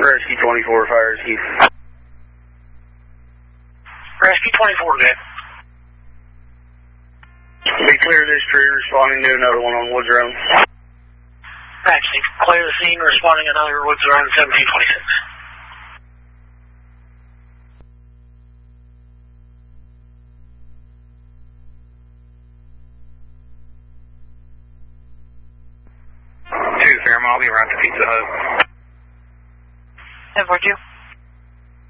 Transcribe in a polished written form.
Rescue 24, fire rescue. Rescue 24, good. Be clear this tree, responding to another one on Woods Road. Actually, clear the scene, responding another Woods Road 1726. Fairmont, I'll be around to Pizza Hut. 1042.